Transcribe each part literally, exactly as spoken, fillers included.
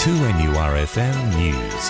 two N U R F M News.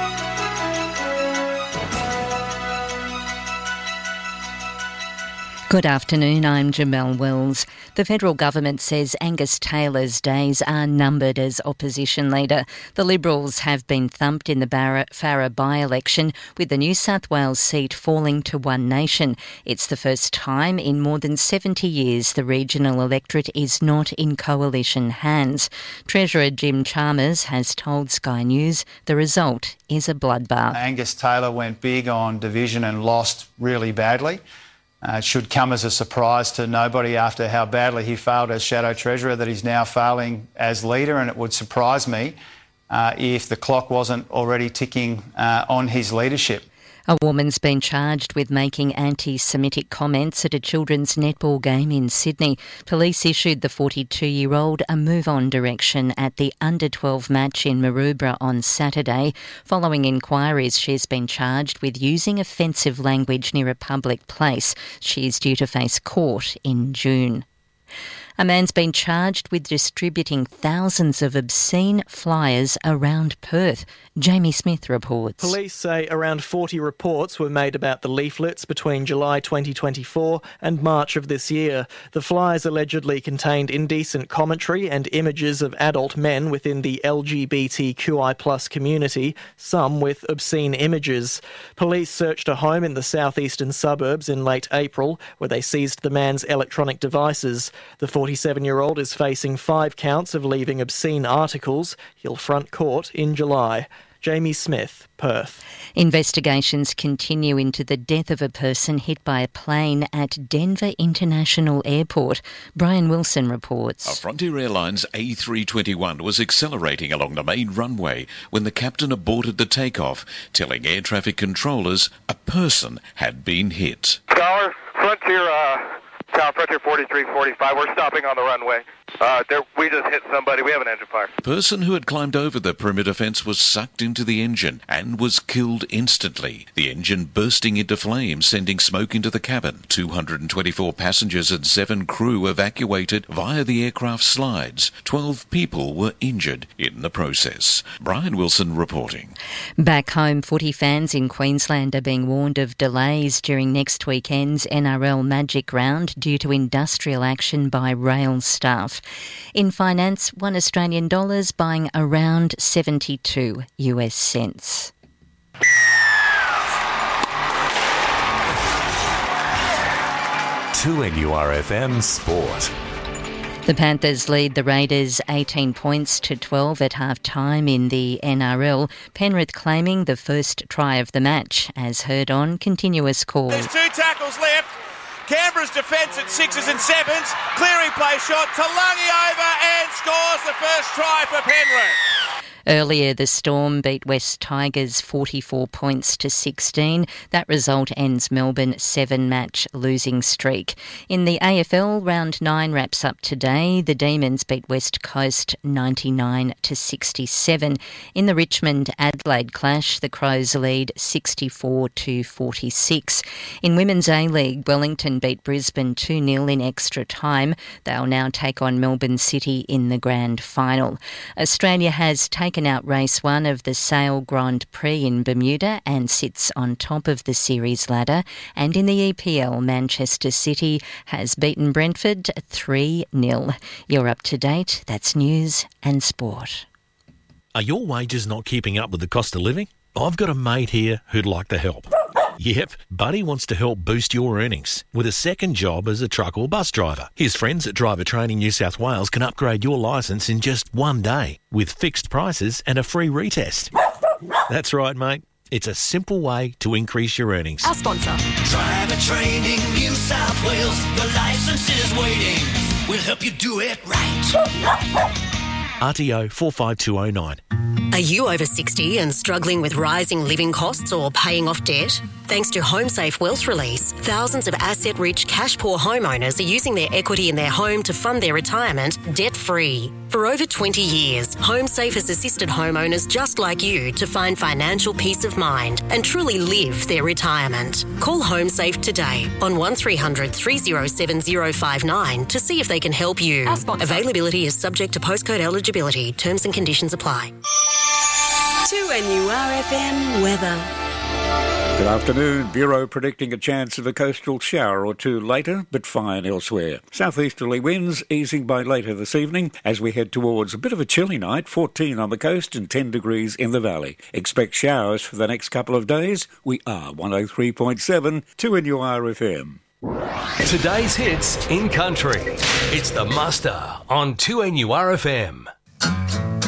Good afternoon, I'm Jamelle Wells. The federal government says Angus Taylor's days are numbered as opposition leader. The Liberals have been thumped in the Farrer by-election, with the New South Wales seat falling to One Nation. It's the first time in more than seventy years the regional electorate is not in coalition hands. Treasurer Jim Chalmers has told Sky News the result is a bloodbath. Angus Taylor went big on division and lost really badly. Uh, it should come as a surprise to nobody after how badly he failed as Shadow Treasurer that he's now failing as leader, and it would surprise me uh, if the clock wasn't already ticking uh, on his leadership. A woman's been charged with making anti-Semitic comments at a children's netball game in Sydney. Police issued the forty-two-year-old a move-on direction at the under twelve match in Maroubra on Saturday. Following inquiries, she's been charged with using offensive language near a public place. She is due to face court in June. A man's been charged with distributing thousands of obscene flyers around Perth. Jamie Smith reports. Police say around forty reports were made about the leaflets between July twenty twenty-four and March of this year. The flyers allegedly contained indecent commentary and images of adult men within the L G B T Q I plus community, some with obscene images. Police searched a home in the southeastern suburbs in late April, where they seized the man's electronic devices. The forty-seven-year-old is facing five counts of leaving obscene articles. He'll front court in July. Jamie Smith, Perth. Investigations continue into the death of a person hit by a plane at Denver International Airport. Brian Wilson reports. A Frontier Airlines A three twenty-one was accelerating along the main runway when the captain aborted the takeoff, telling air traffic controllers a person had been hit. Tower, Frontier, uh, Tower, Frontier forty-three forty-five, we're stopping on the runway. Uh, there, we just hit somebody. We have an engine fire. The person who had climbed over the perimeter fence was sucked into the engine and was killed instantly. The engine bursting into flames, sending smoke into the cabin. two hundred twenty-four passengers and seven crew evacuated via the aircraft slides. twelve people were injured in the process. Brian Wilson reporting. Back home, footy fans in Queensland are being warned of delays during next weekend's N R L Magic Round due to industrial action by rail staff. In finance, one Australian dollar's buying around seventy-two US cents. two N U R F M Sport. The Panthers lead the Raiders eighteen points to twelve at half-time in the N R L. Penrith claiming the first try of the match, as heard on Continuous Call. There's two tackles left. Canberra's defence at sixes and sevens. Clearing play shot. Talangi over and scores the first try for Penrith. Earlier, the Storm beat West Tigers forty-four points to sixteen. That result ends Melbourne's seven-match losing streak. In the A F L, round nine wraps up today. The Demons beat West Coast ninety-nine to sixty-seven. In the Richmond-Adelaide clash, the Crows lead sixty-four to forty-six. In Women's A-League, Wellington beat Brisbane two nil in extra time. They'll now take on Melbourne City in the grand final. Australia has taken out race one of the Sail Grand Prix in Bermuda and sits on top of the series ladder. And in the E P L, Manchester City has beaten Brentford three nil. You're up to date. That's news and sport. Are your wages not keeping up with the cost of living? I've got a mate here who'd like to help. Yep, Buddy wants to help boost your earnings with a second job as a truck or bus driver. His friends at Driver Training New South Wales can upgrade your licence in just one day with fixed prices and a free retest. That's right, mate. It's a simple way to increase your earnings. Our sponsor. Driver Training New South Wales. Your licence is waiting. We'll help you do it right. R T O four five two oh nine. Are you over sixty and struggling with rising living costs or paying off debt? Thanks to HomeSafe Wealth Release, thousands of asset-rich, cash-poor homeowners are using their equity in their home to fund their retirement debt-free. For over twenty years, HomeSafe has assisted homeowners just like you to find financial peace of mind and truly live their retirement. Call HomeSafe today on one three hundred three oh seven oh five nine to see if they can help you. Availability is subject to postcode eligibility. Terms and conditions apply. two N U R F M weather. Good afternoon. Bureau predicting a chance of a coastal shower or two later, but fine elsewhere. Southeasterly winds easing by later this evening as we head towards a bit of a chilly night, fourteen on the coast and ten degrees in the valley. Expect showers for the next couple of days. We are one oh three point seven two N U R F M. Today's hits in country. It's the Muster on two N U R F M.